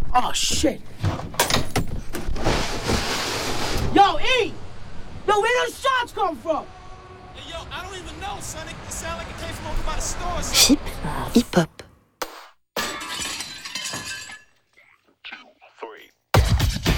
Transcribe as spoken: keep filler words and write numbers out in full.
Oh, shit. Yo, E! Yo, where those shots come from? Hey, yo, I don't even know, son. It sound like it came from over by the store. Chip, hip-hop.